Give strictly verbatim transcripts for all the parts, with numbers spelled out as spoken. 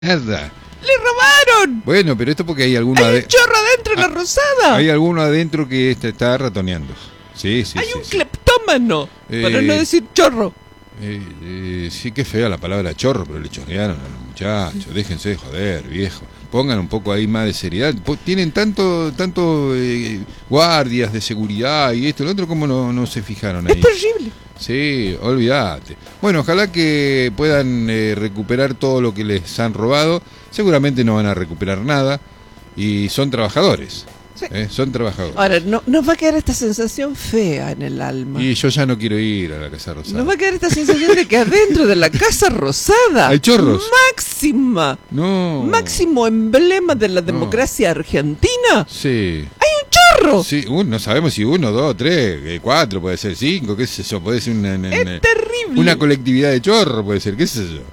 Nada. ¡Le robaron! Bueno, pero esto porque hay alguno Hay ade- un chorro adentro de la rosada. Hay alguno adentro que está, está ratoneando. Sí, sí, Hay sí, un sí. cleptómano, Eh, para no decir chorro. Eh, eh, sí, qué fea la palabra chorro, pero le chorrearon a los muchachos. Déjense de joder, viejo. Pongan un poco ahí más de seriedad. Po- Tienen tanto tanto eh, guardias de seguridad y esto y lo otro, ¿cómo no, no se fijaron ahí? Es terrible. Sí, olvídate. Bueno, ojalá que puedan eh, recuperar todo lo que les han robado. Seguramente no van a recuperar nada. Y son trabajadores. Sí. ¿eh? Son trabajadores. Ahora, no, nos va a quedar esta sensación fea en el alma. Y yo ya no quiero ir a la Casa Rosada. Nos va a quedar esta sensación de que adentro de la Casa Rosada ¿Hay chorros? máxima, No. máximo emblema de la democracia argentina, Sí. chorro. Sí, un- no sabemos si uno, dos, tres, eh, cuatro, puede ser cinco, qué sé yo, puede ser una, una, Es una- terrible. una colectividad de chorro, puede ser, qué sé yo.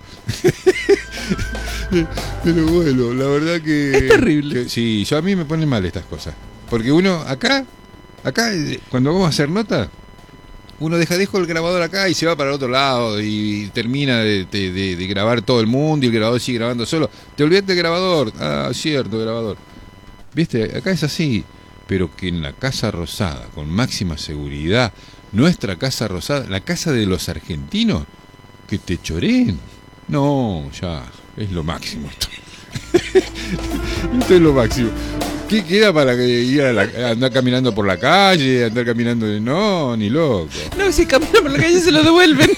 Pero bueno, la verdad que... Es terrible. que- sí, yo a mí me ponen mal estas cosas. Porque uno acá, acá, eh, cuando vamos a hacer nota, uno deja, dejo el grabador acá y se va para el otro lado y termina de, de- de- de grabar todo el mundo y el grabador sigue grabando solo. Te olvidaste del grabador. Ah, cierto, grabador. Viste, acá es así. Pero que en la Casa Rosada, con máxima seguridad, nuestra Casa Rosada, la casa de los argentinos, que te choreen. No, ya, es lo máximo esto. Esto es lo máximo. ¿Qué queda para que ir a, la, a andar caminando por la calle, andar caminando de... No, ni loco. No, si caminan por la calle se lo devuelven.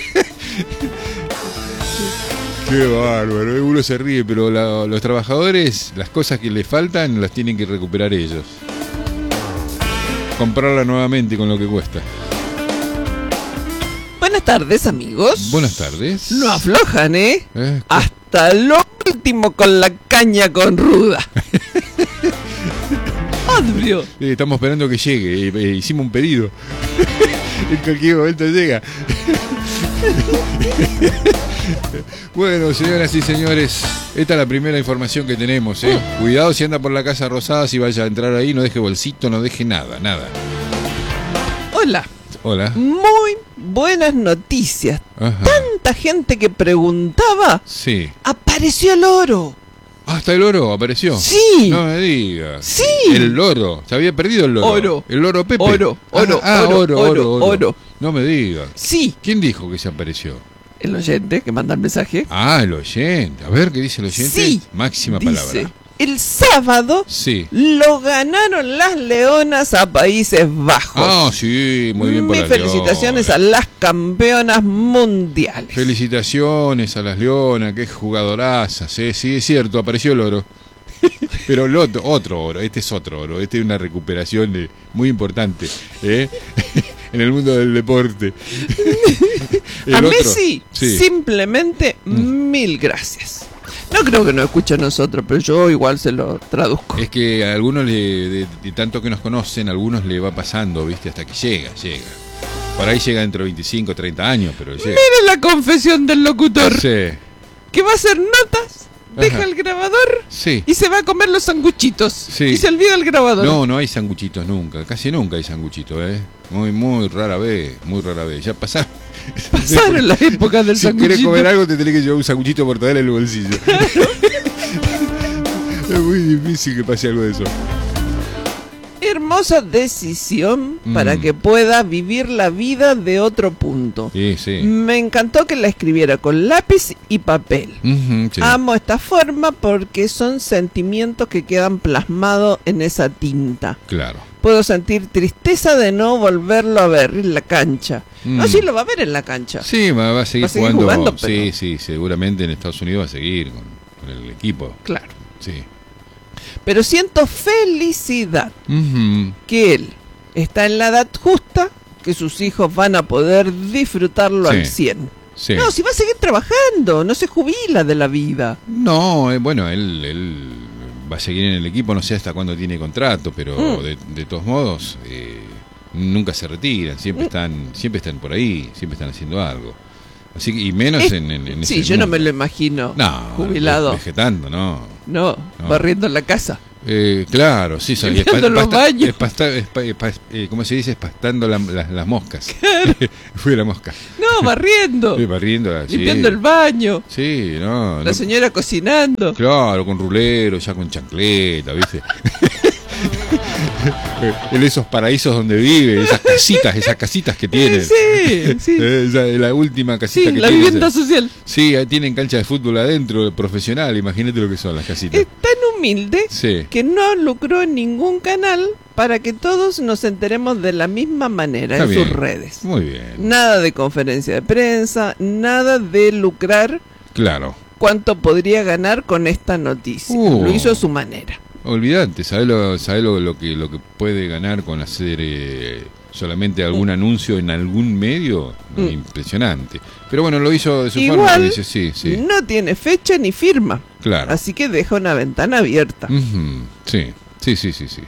Qué bárbaro, uno se ríe, pero la- los trabajadores, las cosas que les faltan, las tienen que recuperar ellos. Comprarla nuevamente con lo que cuesta. Buenas tardes, amigos. Buenas tardes. No aflojan, ¿eh? ¿Eh? Hasta lo último con la caña con ruda. Obvio. Eh, estamos esperando que llegue. eh, eh, hicimos un pedido. En cualquier momento llega. Bueno, señoras y señores, esta es la primera información que tenemos. ¿eh? Cuidado si anda por la Casa Rosada, si vaya a entrar ahí, no deje bolsito, no deje nada, nada. Hola. Hola. Muy buenas noticias. Ajá. Tanta gente que preguntaba. Sí. Apareció el oro. Hasta el oro apareció. Sí. No me digas. Sí. El loro. Se había perdido el loro. Oro. El loro Pepe. Oro, oro, ah, ah, oro, oro, oro, oro, oro. No me digas. Sí. ¿Quién dijo que se apareció? El oyente que manda el mensaje. Ah, el oyente. A ver, ¿qué dice el oyente? Sí. Máxima Dice, palabra. el sábado Sí. lo ganaron las Leonas a Países Bajos. Ah, sí, muy bien por Mis las felicitaciones Leonas. a las campeonas mundiales. Felicitaciones a las Leonas, qué jugadorazas, ¿eh? Sí, es cierto, apareció el oro. Pero el otro, otro oro, este es otro oro, este es una recuperación de- muy importante, ¿eh? En el mundo del deporte. El a otro, Messi, sí. simplemente mil gracias. No creo que nos escuche a nosotros, pero yo igual se lo traduzco. Es que a algunos, le, de, de tanto que nos conocen, a algunos le va pasando, ¿viste? Hasta que llega, llega. Por ahí llega dentro de veinticinco, treinta años, pero llega. Miren la confesión del locutor, Sí, que va a hacer notas, deja Ajá. el grabador sí. y se va a comer los sanguchitos. Sí. Y se olvida el grabador. No, no hay sanguchitos nunca, casi nunca hay sanguchitos, ¿eh? Muy, muy rara vez, muy rara vez. Ya pasaron. Pasaron las épocas del Si querés sanguchito. comer algo, te tenés que llevar un sanguchito mortadela en el bolsillo. Es muy difícil que pase algo de eso. Hermosa decisión Mm. para que pueda vivir la vida de otro punto. Sí, sí. Me encantó que la escribiera con lápiz y papel. Ujú, sí. Amo esta forma porque son sentimientos que quedan plasmados en esa tinta. Claro. Puedo sentir tristeza de no volverlo a ver en la cancha. Mm. No, sí lo va a ver en la cancha. Sí, va, va a seguir Va a seguir jugando. jugando, pero- Sí, sí, seguramente en Estados Unidos va a seguir con, con el equipo. Claro. Sí. Pero siento felicidad Ujú, que él está en la edad justa, que sus hijos van a poder disfrutarlo Sí. al cien. sí. No, si va a seguir trabajando, no se jubila de la vida. No, eh, bueno, él, él va a seguir en el equipo, no sé hasta cuándo tiene contrato, pero Mm. de, de todos modos eh, nunca se retiran, siempre Mm. están, siempre están por ahí, siempre están haciendo algo. Así que, y menos Es- en, en, en Sí, ese yo no me mundo. lo imagino No, jubilado. vegetando, no. No, No. barriendo la casa. Eh, claro, sí, sabía. Limpiando los baños. ¿Cómo se dice? Espastando la, la, las moscas. Fui la mosca. No, barriendo. Sí, barriendo. Limpiando sí. el baño. Sí, no. La no, señora cocinando. Claro, con rulero, ya con chancleta, ¿viste? En esos paraísos donde vive, esas casitas, esas casitas que tienen. Sí, sí. Esa, la última casita Sí, que la tiene. vivienda social. Sí, ahí tienen cancha de fútbol adentro, profesional, imagínate lo que son las casitas. Es tan humilde Sí. que no lucró en ningún canal para que todos nos enteremos de la misma manera. Está en bien. Sus redes. Muy bien. Nada de conferencia de prensa, nada de lucrar. Claro. ¿Cuánto podría ganar con esta noticia? Uh. Lo hizo a su manera. Olvídate, ¿sabes lo, sabe lo, lo, que, lo que puede ganar con hacer eh, solamente algún mm. anuncio en algún medio? Mm. Impresionante. Pero bueno, lo hizo de su Igual, forma. Dice, sí, sí. No tiene fecha ni firma. Claro. Así que deja una ventana abierta. Uh-huh. Sí, sí, sí, sí, sí.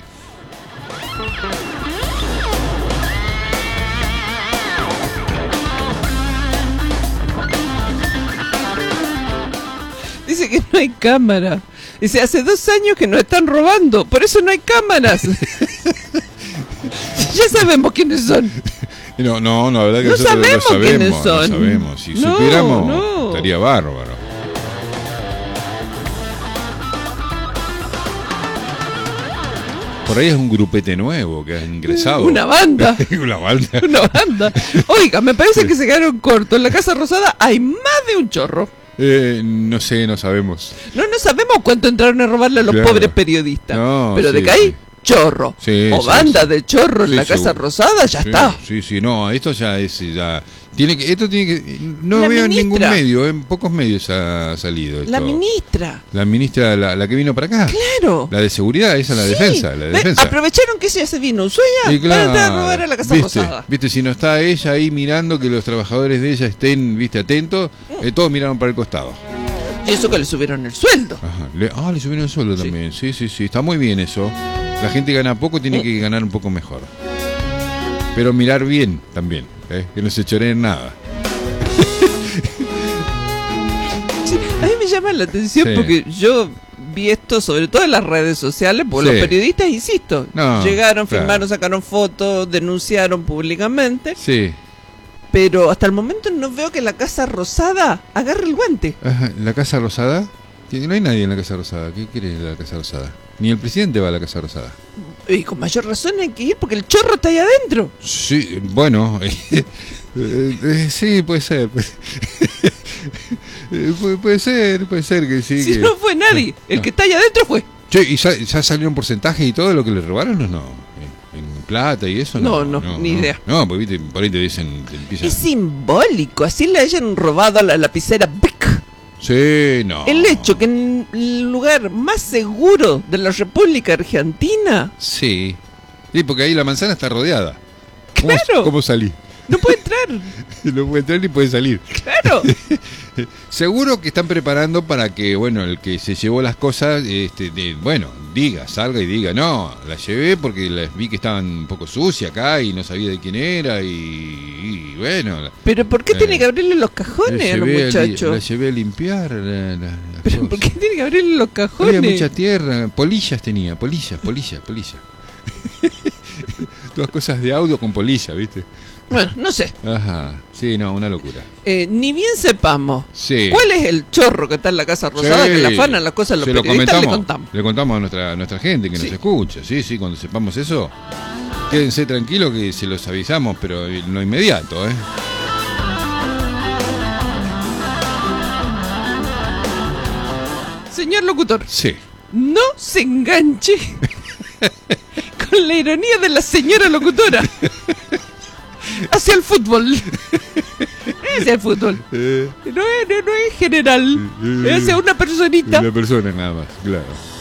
Dice que no hay cámara. Dice, hace dos años que nos están robando, por eso no hay cámaras. Ya sabemos quiénes son. No, no, no, la verdad que no nosotros sabemos, lo sabemos, quiénes son. Lo sabemos. Si no, supiéramos, no. estaría bárbaro. Por ahí es un grupete nuevo que ha ingresado. Una banda. Una banda. Una banda. Oiga, me parece que se quedaron cortos. En la Casa Rosada hay más de un chorro. Eh, no sé, no sabemos. No, no sabemos cuánto entraron a robarle a los claro. pobres periodistas. No, pero sí, de que hay chorro sí, o sí, banda sí. de chorro en sí, la Casa seguro. Rosada, ya sí, está. Sí, sí, no, esto ya es ya tiene que esto tiene que no la veo en ministra. ningún medio, en pocos medios ha salido esto. La ministra. La ministra la, la que vino para acá. Claro. La de seguridad, esa es la sí. defensa, la defensa. Aprovecharon que ella se vino Ushuaia sí, claro. para entrar a robar a la Casa ¿Viste? Rosada. Viste, si no está ella ahí mirando que los trabajadores de ella estén, viste, atentos, mm. eh, todos miraron para el costado. Y eso que le subieron el sueldo. Ajá. Le, ah, le subieron el sueldo sí. también. Sí, sí, sí. Está muy bien eso. La gente gana poco, tiene que ganar un poco mejor. Pero mirar bien también. ¿eh? Que no se choreen nada. Sí, a mí me llama la atención sí. porque yo vi esto sobre todo en las redes sociales, porque sí. los periodistas, insisto, no, llegaron, claro. filmaron, sacaron fotos, denunciaron públicamente. Sí. Pero hasta el momento no veo que la Casa Rosada agarre el guante. Ajá, ¿la Casa Rosada? No hay nadie en la Casa Rosada. ¿Qué quiere la Casa Rosada? Ni el presidente va a la Casa Rosada. Y con mayor razón hay que ir porque el chorro está ahí adentro. Sí, bueno. eh, eh, sí, puede ser. Puede, puede ser, puede ser que sí. Si que, no fue nadie, el no. que está ahí adentro fue. Che, ¿y ya, ya salieron porcentajes y todo lo que le robaron o no? ¿En plata y eso? No, no, no ni no. idea. No, porque viste, por ahí te dicen... Te empiezan... Es simbólico, así le hayan robado a la lapicera Bic. Sí, no. El hecho que en el lugar más seguro de la República Argentina... Sí. Sí, porque ahí la manzana está rodeada. ¿Cómo, claro. ¿Cómo salí? No puede entrar. No puede entrar ni puede salir. Claro. Seguro que están preparando para que, bueno, el que se llevó las cosas, este, de, bueno, diga, salga y diga, no, las llevé porque las vi que estaban un poco sucias acá y no sabía de quién era y, y bueno. Pero ¿por qué eh, tiene que abrirle los cajones a los muchachos? La llevé a limpiar. La, la, ¿Pero por qué tiene que abrirle los cajones? Había mucha tierra, polillas tenía, polillas, polillas, polillas. Todas cosas de audio con polilla, ¿viste? Bueno, no sé. Ajá, sí, no, una locura. Eh, ni bien sepamos sí. cuál es el chorro que está en la Casa Rosada, sí. que le afanan las cosas a los Se periodistas, lo le contamos. Le contamos a nuestra, a nuestra gente que sí. nos escucha, sí, sí, cuando sepamos eso, quédense tranquilos que se los avisamos, pero no inmediato, ¿eh? Señor locutor. Sí. No se enganche con la ironía de la señora locutora. Hacia el fútbol. Hacia el fútbol. Eh. No, es, no, no es general. Es hacia una personita. Una persona nada más, claro.